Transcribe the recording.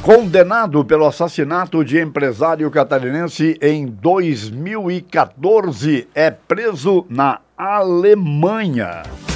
Condenado pelo assassinato de empresário catarinense em 2014, é preso na Alemanha.